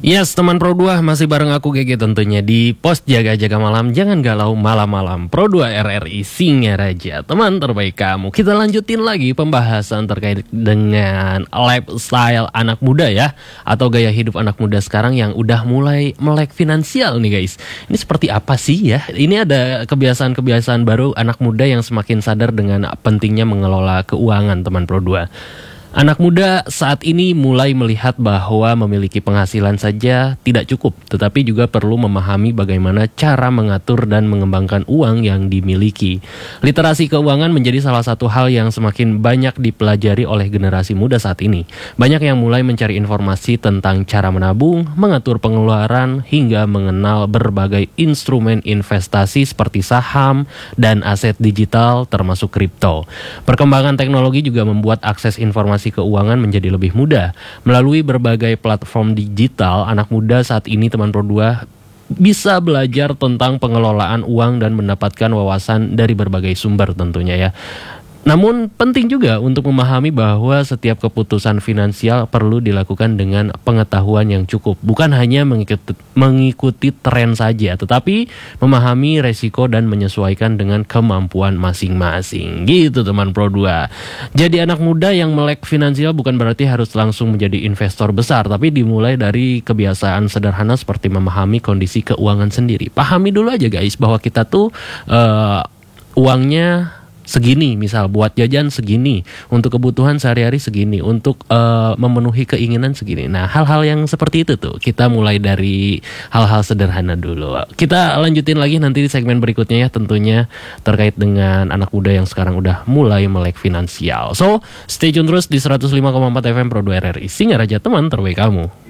Yes, teman Pro 2 masih bareng aku GG tentunya di pos jaga-jaga malam. Jangan galau malam-malam. Pro 2 RRI Singaraja, teman terbaik kamu. Kita lanjutin lagi pembahasan terkait dengan lifestyle anak muda ya, atau gaya hidup anak muda sekarang yang udah mulai melek finansial nih guys. Ini seperti apa sih ya? Ini ada kebiasaan-kebiasaan baru anak muda yang semakin sadar dengan pentingnya mengelola keuangan, teman Pro 2. Anak muda saat ini mulai melihat bahwa memiliki penghasilan saja tidak cukup, tetapi juga perlu memahami bagaimana cara mengatur dan mengembangkan uang yang dimiliki. Literasi keuangan menjadi salah satu hal yang semakin banyak dipelajari oleh generasi muda saat ini. Banyak yang mulai mencari informasi tentang cara menabung, mengatur pengeluaran, hingga mengenal berbagai instrumen investasi seperti saham dan aset digital termasuk kripto. Perkembangan teknologi juga membuat akses informasi keuangan menjadi lebih mudah. Melalui berbagai platform digital, anak muda saat ini, teman Pro 2, bisa belajar tentang pengelolaan uang dan mendapatkan wawasan dari berbagai sumber tentunya ya. Namun penting juga untuk memahami bahwa setiap keputusan finansial perlu dilakukan dengan pengetahuan yang cukup. Bukan hanya mengikuti tren saja, tetapi memahami resiko dan menyesuaikan dengan kemampuan masing-masing. Gitu teman Pro 2. Jadi anak muda yang melek finansial bukan berarti harus langsung menjadi investor besar, tapi dimulai dari kebiasaan sederhana seperti memahami kondisi keuangan sendiri. Pahami dulu aja guys bahwa kita tuh uangnya segini, misal buat jajan segini, untuk kebutuhan sehari-hari segini, untuk memenuhi keinginan segini. Nah, hal-hal yang seperti itu tuh kita mulai dari hal-hal sederhana dulu. Kita lanjutin lagi nanti di segmen berikutnya ya, tentunya terkait dengan anak muda yang sekarang udah mulai melek finansial. So, stay tune terus di 105,4 FM Pro 2 RRI Singaraja, teman terbaik kamu.